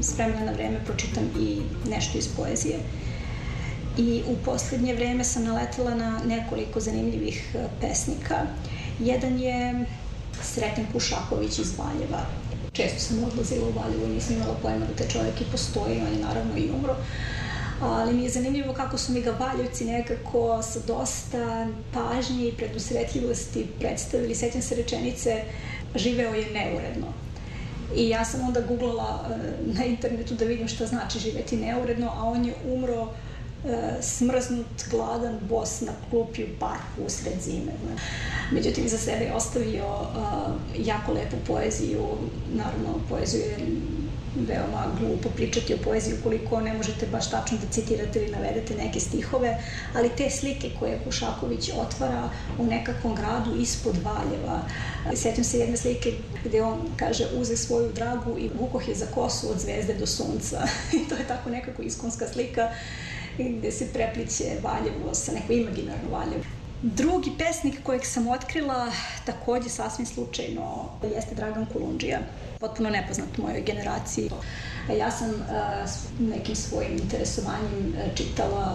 s vremena na vreme pročitam i nešto iz poezije. I u poslednje vreme sam naletela na nekoliko zanimljivih pesnika. Jedan je Sreten Pušaković iz Valjeva. Često sam odlazila u Valjevo i nisam imala pojma da taj čovjek i postoji, on je naravno i umro. Ali mi je zanimljivo kako su mi ga Valjevci nekako sa dosta pažnje i predusretljivosti predstavili. Sećam se rečenice živeo je neuredno. I ja sam onda googlala na internetu da vidim šta znači živeti neuredno, a on je umro smrznut, gladan, bos na klupi u parku usred zime. Međutim, za sebe je ostavio jako lepu poeziju. Naravno, poeziju je veoma glupo pričati o poeziji ukoliko ne možete baš tačno da citirate ili navedete neke stihove, ali te slike koje Pušaković otvara u nekakvom gradu ispod Valjeva. Sjetim se jedne slike gde on kaže uze svoju dragu i vukoh je za kosu od zvezde do sunca. I to je tako nekako iskonska slika gde se prepliće Valjevo sa neko imaginarno Valjevo. Drugi pesnik kojeg sam otkrila takođe sasvim slučajno jeste Dragan Kulundžija, potpuno nepoznat u mojoj generaciji. Ja sam nekim svojim interesovanjem čitala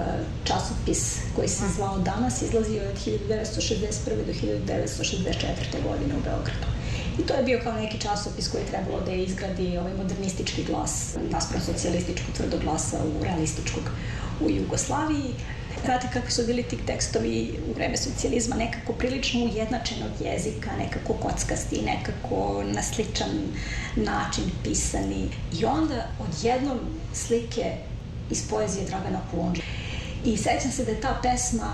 časopis koji se zvao Danas, izlazio je od 1961. do 1964. godine u Beogradu. I to je bio kao neki časopis koji je trebalo da je izgradi ovaj modernistički glas naspram socijalističkog tvrdoglasa u realističkog u Jugoslaviji. Znate kakvi su bili ti tekstovi u vreme socijalizma, nekako prilično ujednačenog jezika, nekako kockasti, nekako na sličan način pisani. I onda odjednom slike iz poezije Dragana Kulundžije. I sećam se da je ta pesma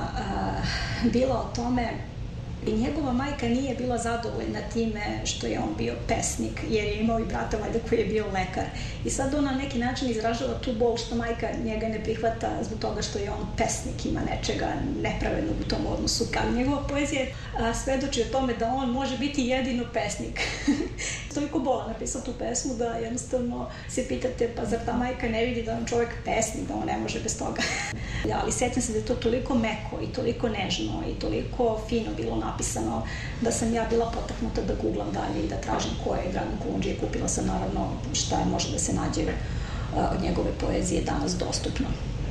bila o tome i njegova majka nije bila zadovoljna time što je on bio pesnik, jer je imao i brata valjda koji je bio lekar. I sad on na neki način izražava tu bol što majka njega ne prihvata zbog toga što je on pesnik, ima nečega nepravednog u tom odnosu. Ali njegova poezija svedoči o tome da on može biti jedino pesnik. Toliko bola napisao tu pesmu da jednostavno se pitate pa zar ta majka ne vidi da on čovjek pesnik, da on ne može bez toga. Ali sećam se da je to toliko meko i toliko nežno i toliko fino bilo napisano da sam ja bila potaknuta da googlam dalje i da tražim ko je Dragan Kulundžija. Kupila sam naravno šta je može da se nađe od njegove poezije danas dostupno.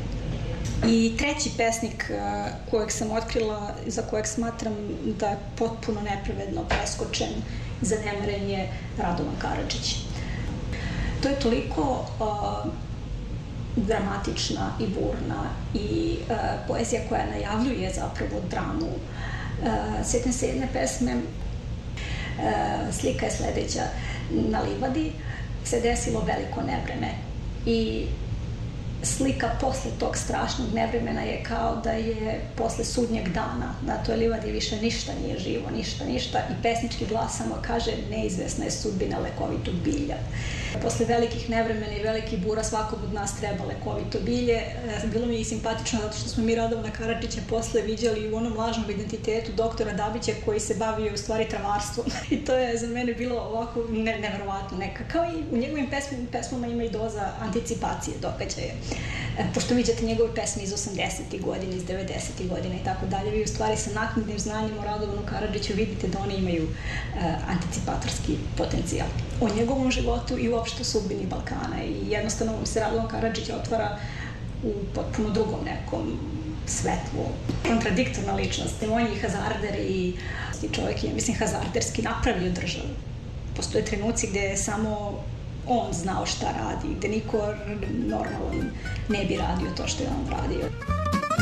I treći pesnik kojeg sam otkrila, za kojeg smatram da je potpuno nepravedno preskočen, zanemaren je Radovan Karadžić. To je toliko dramatična i burna i poezija koja najavljuje zapravo dramu. Sjetim se jedne pesme, slika je sledeća: na livadi se desilo veliko nevreme i slika posle tog strašnog nevremena je kao da je posle sudnjeg dana. Na toj livadi više ništa nije živo, ništa. I pesnički glas samo kaže neizvesna je sudbina lekovitog bilja. Posle velikih nevremena i velikih bura svakom od nas treba lekovito bilje. Bilo mi je i simpatično zato što smo mi Radovana Karadžića posle viđali u onom lažnom identitetu doktora Dabića koji se bavio u stvari travarstvom. I to je za mene bilo ovako neverovatno neka. Kao i u njegovim pesmama ima i doza anticipacije događaja. Pošto viđate njegove pesme iz 80. godina, iz 90. godina i tako dalje, vi u stvari sa naknadnim znanjem o Radovanu Karadžiću vidite da oni imaju anticipatorski potencijal o njegovom životu i uopšte sudbini Balkana. I jednostavno se Radovan Karadžić otvara u potpuno drugom nekom svetlu. Kontradiktorna ličnost. On je i hazarder i čovjek je, mislim, hazarderski napravio državu. Postoje trenuci gde je samo on znao šta radi, gde niko normalan ne bi radio to što je on radio.